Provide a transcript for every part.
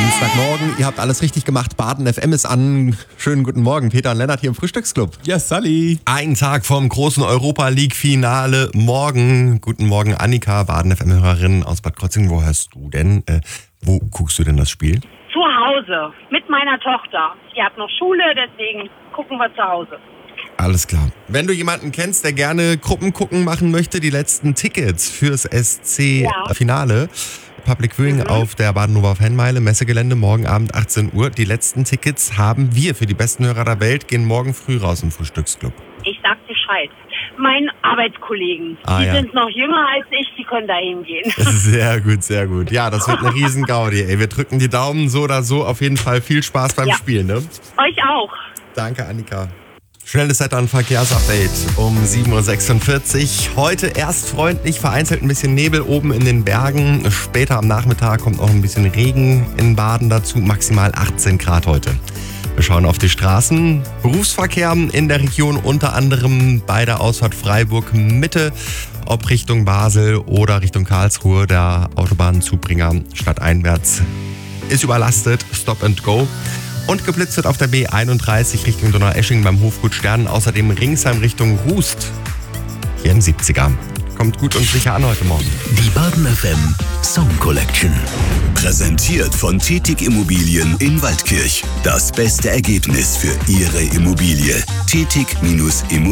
Dienstagmorgen, ihr habt alles richtig gemacht. Baden FM ist an. Schönen guten Morgen, Peter und Lennart hier im Frühstücksclub. Ja, Sally. Ein Tag vom großen Europa League Finale morgen. Guten Morgen, Annika, Baden FM-Hörerin aus Bad Krozingen. Wo hörst du denn? Wo guckst du denn das Spiel? Zu Hause, mit meiner Tochter. Die hat noch Schule, deswegen gucken wir zu Hause. Alles klar. Wenn du jemanden kennst, der gerne Gruppengucken machen möchte, die letzten Tickets fürs SC-Finale, Public Viewing auf der Badenhofer Fanmeile, Messegelände, morgen Abend 18 Uhr. Die letzten Tickets haben wir für die besten Hörer der Welt, gehen morgen früh raus im Frühstücksclub. Ich sag Bescheid. Meinen Arbeitskollegen, die sind noch jünger als ich, die können da hingehen. Sehr gut, sehr gut. Ja, das wird eine riesen Gaudi. Ey, wir drücken die Daumen so oder so. Auf jeden Fall viel Spaß beim Spielen, ne? Euch auch. Danke, Annika. Schnelles Wetter- und Verkehrsupdate um 7.46 Uhr. Heute erst freundlich, vereinzelt ein bisschen Nebel oben in den Bergen. Später am Nachmittag kommt auch ein bisschen Regen in Baden dazu. Maximal 18 Grad heute. Wir schauen auf die Straßen. Berufsverkehr in der Region, unter anderem bei der Ausfahrt Freiburg Mitte, ob Richtung Basel oder Richtung Karlsruhe. Der Autobahnzubringer stadteinwärts ist überlastet. Stop and go. Und geblitzt wird auf der B31 Richtung Donaueschingen beim Hofgut Sternen. Außerdem Ringsheim Richtung Rust. Hier im 70er. Kommt gut und sicher an heute Morgen. Die Baden FM Song Collection. Präsentiert von Tetig Immobilien in Waldkirch. Das beste Ergebnis für Ihre Immobilie.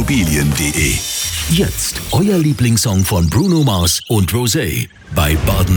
tetig-immobilien.de. Jetzt euer Lieblingssong von Bruno Mars und Rosé bei Baden